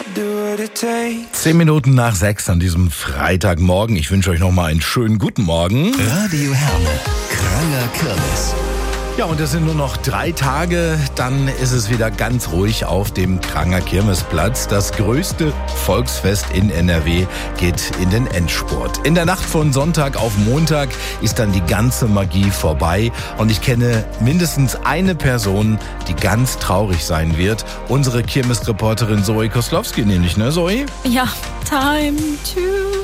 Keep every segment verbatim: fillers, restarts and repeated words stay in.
Zehn Minuten nach sechs an diesem Freitagmorgen. Ich wünsche euch nochmal einen schönen guten Morgen. Radio Herne, Kranger Kirmes. Ja, und es sind nur noch drei Tage, dann ist es wieder ganz ruhig auf dem Kranger Kirmesplatz. Das größte Volksfest in N R W geht in den Endspurt. In der Nacht von Sonntag auf Montag ist dann die ganze Magie vorbei. Und ich kenne mindestens eine Person, die ganz traurig sein wird. Unsere Kirmesreporterin Zoe Koslowski nämlich, ne Zoe? Ja, time to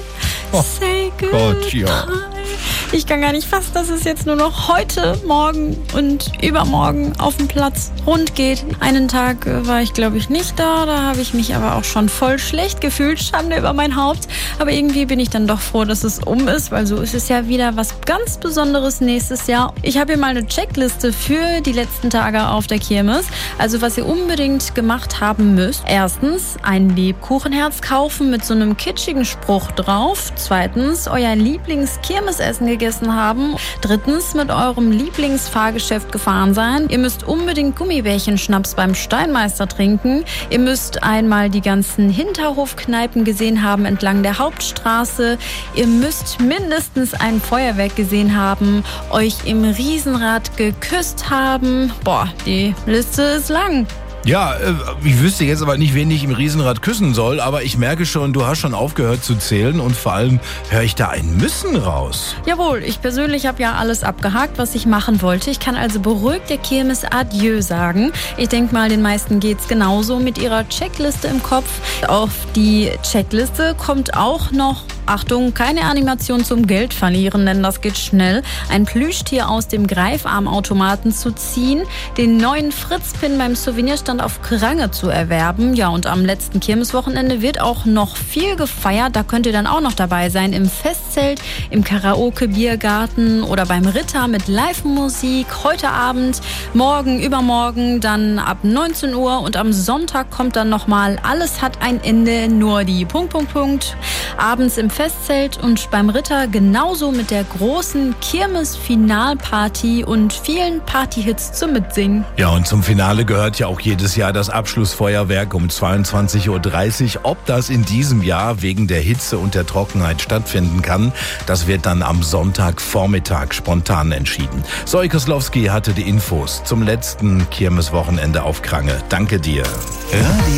Oh say goodbye. Gott, ja. Ich kann gar nicht fassen, dass es jetzt nur noch heute, morgen und übermorgen auf dem Platz rund geht. Einen Tag äh, war ich, glaube ich, nicht da. Da habe ich mich aber auch schon voll schlecht gefühlt. Schande über mein Haupt. Aber irgendwie bin ich dann doch froh, dass es um ist, weil so ist es ja wieder was ganz Besonderes nächstes Jahr. Ich habe hier mal eine Checkliste für die letzten Tage auf der Kirmes. Also was ihr unbedingt gemacht haben müsst. Erstens, ein Lebkuchenherz kaufen mit so einem kitschigen Spruch drauf. Zweitens, euer Lieblings-Kirmesessen gegessen haben. Drittens, mit eurem Lieblingsfahrgeschäft gefahren sein. Ihr müsst unbedingt Gummibärchen-Schnaps beim Steinmeister trinken. Ihr müsst einmal die ganzen Hinterhofkneipen gesehen haben entlang der Hauptstraße. Ihr müsst mindestens ein Feuerwerk gesehen haben, euch im Riesenrad geküsst haben. Boah, die Liste ist lang. Ja, ich wüsste jetzt aber nicht, wen ich im Riesenrad küssen soll, aber ich merke schon, du hast schon aufgehört zu zählen und vor allem höre ich da ein Müssen raus. Jawohl, ich persönlich habe ja alles abgehakt, was ich machen wollte. Ich kann also beruhigt der Kirmes Adieu sagen. Ich denke mal, den meisten geht's genauso mit ihrer Checkliste im Kopf. Auf die Checkliste kommt auch noch, Achtung, keine Animation zum Geld verlieren, denn das geht schnell. Ein Plüschtier aus dem Greifarmautomaten zu ziehen, den neuen Fritz-Pin beim Souvenirstand auf Krange zu erwerben. Ja, und am letzten Kirmeswochenende wird auch noch viel gefeiert. Da könnt ihr dann auch noch dabei sein im Festzelt, im Karaoke-Biergarten oder beim Ritter mit Live-Musik. Heute Abend, morgen, übermorgen, dann ab neunzehn Uhr und am Sonntag kommt dann nochmal Alles hat ein Ende, nur die Punkt, Punkt, Punkt. Abends im Festzelt und beim Ritter genauso mit der großen Kirmes-Finalparty und vielen Partyhits zum Mitsingen. Ja, und zum Finale gehört ja auch jedes Jahr das Abschlussfeuerwerk um zweiundzwanzig Uhr dreißig. Ob das in diesem Jahr wegen der Hitze und der Trockenheit stattfinden kann, das wird dann am Sonntagvormittag spontan entschieden. Zoe Koslowski hatte die Infos zum letzten Kirmeswochenende auf Krange. Danke dir. Radio